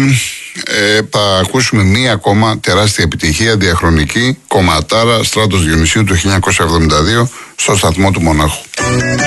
Λοιπόν, θα ακούσουμε μία ακόμα τεράστια επιτυχία διαχρονική, κομματάρα, Στράτος Διονυσίου του 1972 στο σταθμό του Μονάχου.